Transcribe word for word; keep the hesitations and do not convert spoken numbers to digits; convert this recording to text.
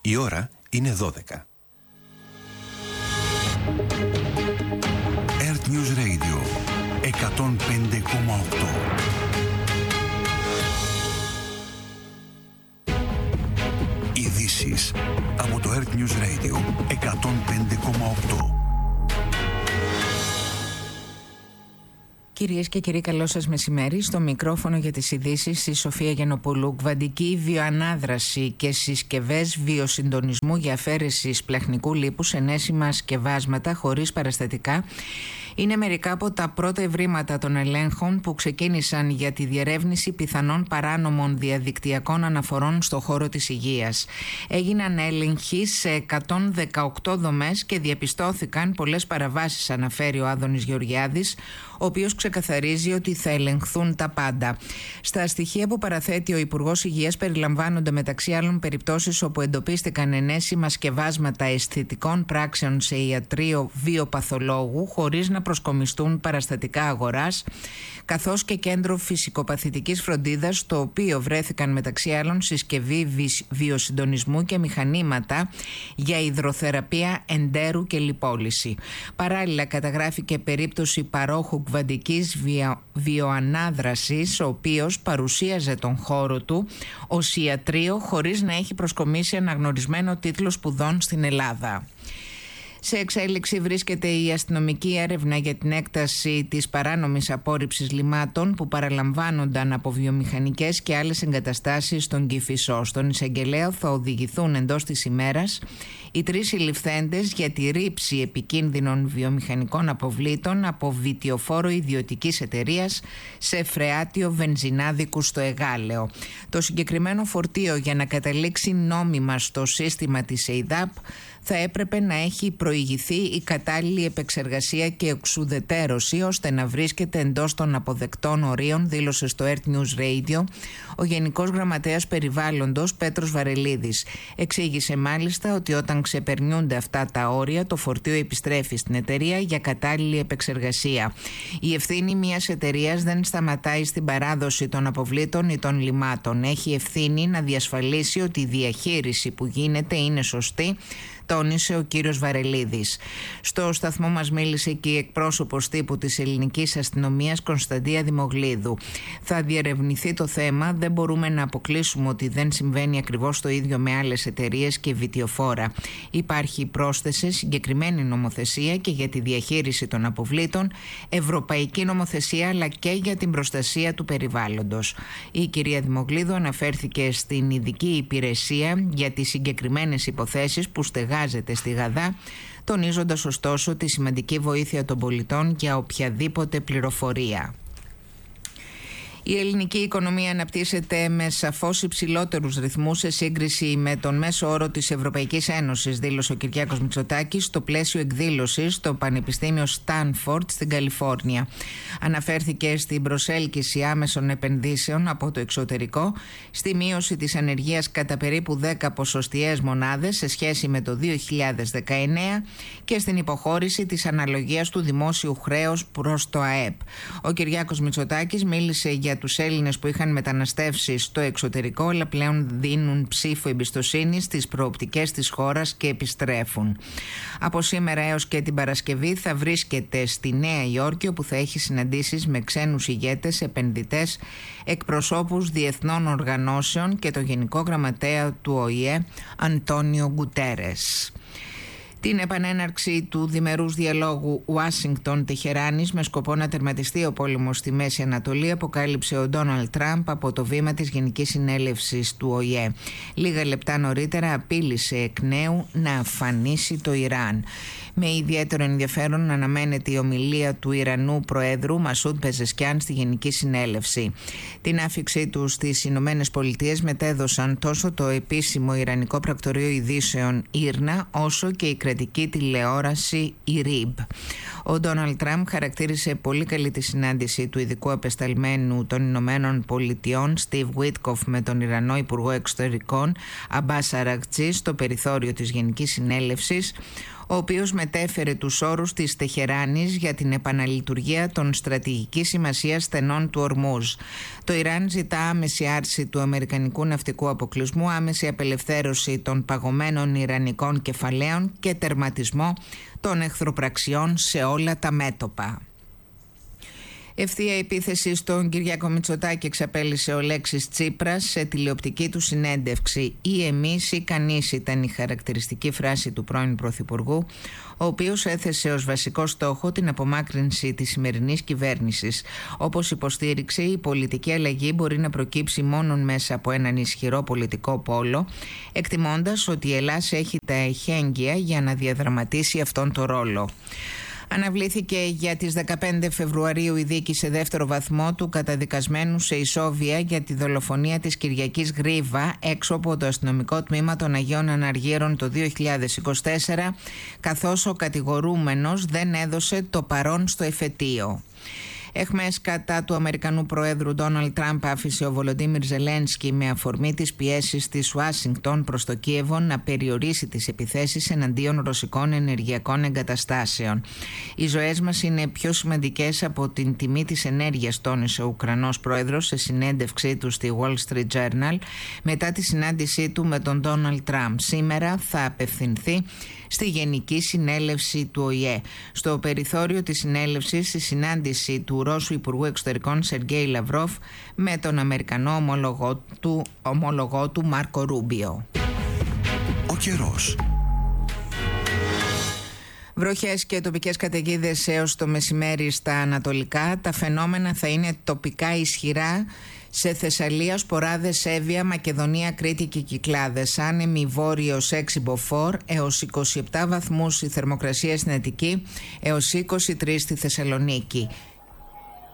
Η ώρα είναι δώδεκα. Earth News Radio εκατόν πέντε κόμμα οκτώ. Ειδήσεις από το Earth News Radio εκατόν πέντε κόμμα οκτώ. Κυρίες και κύριοι, καλό σας μεσημέρι. Στο μικρόφωνο για τις ειδήσεις η Σοφία Γιαννοπούλου. Κβαντική βιοανάδραση και συσκευές βιοσυντονισμού για αφαίρεση σπλαχνικού λίπου σε ενέσιμα σκευάσματα χωρίς παραστατικά είναι μερικά από τα πρώτα ευρήματα των ελέγχων που ξεκίνησαν για τη διερεύνηση πιθανών παράνομων διαδικτυακών αναφορών στο χώρο της υγείας. Έγιναν έλεγχοι σε εκατόν δεκαοκτώ δομές και διαπιστώθηκαν πολλές παραβάσεις, αναφέρει ο Άδωνης Γεωργιάδης, ο οποίος ξεκαθαρίζει ότι θα ελεγχθούν τα πάντα. Στα στοιχεία που παραθέτει ο Υπουργός Υγείας περιλαμβάνονται μεταξύ άλλων περιπτώσεις όπου εντοπίστηκαν ενέσιμα σκευάσματα αισθητικών πράξεων σε ιατρείο βιοπαθολόγου χωρίς να προσκομιστούν παραστατικά αγοράς, καθώς και κέντρο φυσικοπαθητικής φροντίδας, στο οποίο βρέθηκαν μεταξύ άλλων συσκευή βιοσυντονισμού και μηχανήματα για υδροθεραπεία εντέρου και λιπόλυση. Παράλληλα, καταγράφηκε περίπτωση παρόχου κβαντικής βιο... βιοανάδρασης, ο οποίος παρουσίαζε τον χώρο του ως ιατρείο χωρίς να έχει προσκομίσει αναγνωρισμένο τίτλο σπουδών στην Ελλάδα. Σε εξέλιξη βρίσκεται η αστυνομική έρευνα για την έκταση της παράνομης απόρριψης λιμάτων που παραλαμβάνονταν από βιομηχανικές και άλλες εγκαταστάσεις στον Κηφισό. Στον εισαγγελέα θα οδηγηθούν εντός της ημέρας οι τρεις συλληφθέντες για τη ρήψη επικίνδυνων βιομηχανικών αποβλήτων από βιτιοφόρο ιδιωτικής εταιρείας σε φρεάτιο βενζινάδικου στο Εγάλεο. Το συγκεκριμένο φορτίο, για να καταλήξει νόμιμα στο σύστημα της ΕΙΔΑΠ, θα έπρεπε να έχει προηγηθεί η κατάλληλη επεξεργασία και εξουδετερώση ώστε να βρίσκεται εντός των αποδεκτών ορίων, δήλωσε στο Earth News Radio ο Γενικός Γραμματέας Περιβάλλοντος Πέτρος Βαρελίδης. Εξήγησε μάλιστα ότι όταν ξεπερνιούνται αυτά τα όρια, το φορτίο επιστρέφει στην εταιρεία για κατάλληλη επεξεργασία. Η ευθύνη μιας εταιρείας δεν σταματάει στην παράδοση των αποβλήτων ή των λιμάτων. Έχει ευθύνη να διασφαλίσει ότι η διαχείριση που γίνεται είναι σωστή, τόνισε ο κύριος Βαρελίδης. Στο σταθμό μας μίλησε και η εκπρόσωπος τύπου της ελληνικής αστυνομίας, Κωνσταντία Δημογλίδου. Θα διερευνηθεί το θέμα, δεν μπορούμε να αποκλείσουμε ότι δεν συμβαίνει ακριβώς το ίδιο με άλλες εταιρείες και βιτιοφόρα. Υπάρχει πρόσθεση συγκεκριμένη νομοθεσία και για τη διαχείριση των αποβλήτων, ευρωπαϊκή νομοθεσία αλλά και για την προστασία του περιβάλλοντος. Η κυρία Δημογλίδου αναφέρθηκε στην ειδική υπηρεσία για τις συγκεκριμένες υποθέσεις που στεγάζεται στη Γαδά, τονίζοντας ωστόσο τη σημαντική βοήθεια των πολιτών για οποιαδήποτε πληροφορία. Η ελληνική οικονομία αναπτύσσεται με σαφώς υψηλότερους ρυθμούς σε σύγκριση με τον μέσο όρο της Ευρωπαϊκής Ένωσης, δήλωσε ο Κυριάκος Μητσοτάκης στο πλαίσιο εκδήλωσης στο Πανεπιστήμιο Στάνφορντ στην Καλιφόρνια. Αναφέρθηκε στην προσέλκυση άμεσων επενδύσεων από το εξωτερικό, στη μείωση της ανεργίας κατά περίπου δέκα ποσοστιαίες μονάδες σε σχέση με το δύο χιλιάδες δεκαεννέα και στην υποχώρηση της αναλογίας του δημόσιου χρέους προς το ΑΕΠ. Ο Κυριάκος Μητσοτάκης μίλησε για τους Έλληνες που είχαν μεταναστεύσει στο εξωτερικό αλλά πλέον δίνουν ψήφο εμπιστοσύνη στις προοπτικές της χώρας και επιστρέφουν. Από σήμερα έως και την Παρασκευή θα βρίσκεται στη Νέα Υόρκη, όπου θα έχει συναντήσεις με ξένους ηγέτες, επενδυτές, εκπροσώπους διεθνών οργανώσεων και το Γενικό Γραμματέα του ΟΗΕ Αντώνιο Γκουτέρες. Την επανέναρξη του διμερούς διαλόγου Ουάσιγκτον-Τεχεράνης με σκοπό να τερματιστεί ο πόλεμος στη Μέση Ανατολή αποκάλυψε ο Ντόναλντ Τραμπ από το βήμα της Γενικής Συνέλευσης του ΟΗΕ. Λίγα λεπτά νωρίτερα απείλησε εκ νέου να αφανίσει το Ιράν. Με ιδιαίτερο ενδιαφέρον αναμένεται η ομιλία του Ιρανού Προέδρου Μασούντ Πεζεσκιάν στη Γενική Συνέλευση. Την άφιξή του στις Ηνωμένες Πολιτείες μετέδωσαν τόσο το επίσημο Ιρανικό Πρακτορείο Ειδήσεων Ήρνα όσο και η κρατική τηλεόραση Ιρίμπ. Ο Ντόναλντ Τραμπ χαρακτήρισε πολύ καλή τη συνάντηση του ειδικού απεσταλμένου των Ηνωμένων Πολιτειών Στίβ Βίτκοφ με τον Ιρανό Υπουργό Εξωτερικών Αμπάς Αραγτζή στο περιθώριο της Γενικής Συνέλευσης, ο οποίος μετέφερε τους όρους της Τεχεράνης για την επαναλειτουργία των στρατηγικής σημασίας στενών του Ορμούζ. Το Ιράν ζητά άμεση άρση του αμερικανικού ναυτικού αποκλεισμού, άμεση απελευθέρωση των παγωμένων ιρανικών κεφαλαίων και τερματισμό των εχθροπραξιών σε όλα τα μέτωπα. Ευθεία επίθεση στον Κυριάκο Μητσοτάκη εξαπέλυσε ο Λέξης Τσίπρας σε τηλεοπτική του συνέντευξη. «Ή εμείς ή κανείς» ήταν η χαρακτηριστική φράση του πρώην Πρωθυπουργού, ο οποίος έθεσε ως βασικό στόχο την απομάκρυνση της σημερινής κυβέρνησης. Όπως υποστήριξε, η πολιτική αλλαγή μπορεί να προκύψει μόνον μέσα από έναν ισχυρό πολιτικό πόλο, εκτιμώντας ότι η Ελλάδα έχει τα εχέγγυα για να διαδραματίσει αυτόν τον ρόλο. Αναβλήθηκε για τις δεκαπέντε Φεβρουαρίου η δίκη σε δεύτερο βαθμό του καταδικασμένου σε ισόβια για τη δολοφονία της Κυριακής Γρίβα έξω από το αστυνομικό τμήμα των Αγίων Αναργύρων το δύο χιλιάδες είκοσι τέσσερα, καθώς ο κατηγορούμενος δεν έδωσε το παρόν στο εφετείο. Εχμές κατά του Αμερικανού Προέδρου Ντόναλντ Τραμπ άφησε ο Βολοντίμιρ Ζελένσκι με αφορμή τις πιέσεις της Ουάσιγκτον προς το Κίεβο να περιορίσει τις επιθέσεις εναντίον ρωσικών ενεργειακών εγκαταστάσεων. Οι ζωές μας είναι πιο σημαντικές από την τιμή της ενέργειας, τόνισε ο Ουκρανός Πρόεδρος σε συνέντευξή του στη Wall Street Journal μετά τη συνάντησή του με τον Ντόναλντ Τραμπ. Σήμερα θα απευθυνθεί στη Γενική Συνέλευση του Ο Η Ε. Στο περιθώριο της συνέλευσης, η συνάντηση του Ρώσου Υπουργού Εξωτερικών Σεργέη Λαυρόφ με τον Αμερικανό ομολογό του, ομολογό του Μάρκο Ρούμπιο. Ο καιρός. Βροχές και τοπικές καταιγίδες έως το μεσημέρι στα ανατολικά. Τα φαινόμενα θα είναι τοπικά ισχυρά σε Θεσσαλία, Σποράδες, Εύβοια, Μακεδονία, Κρήτη και Κυκλάδες. Άνεμοι βόρειος έξι μποφόρ έως είκοσι επτά βαθμούς η θερμοκρασία στην Αττική, έως είκοσι τρεις στη Θεσσαλονίκη.